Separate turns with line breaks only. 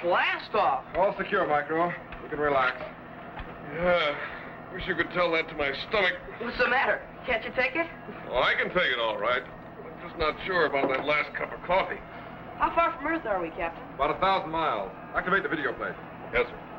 Blast off.
All secure, Micro. You can relax.
Yeah. Wish you could tell that to my stomach.
What's the matter? Can't you take it?
Oh, I can take it all right. But I'm just not sure about that last cup of coffee.
How far from Earth are we, Captain?
About 1,000 miles. Activate the video plate.
Yes, sir.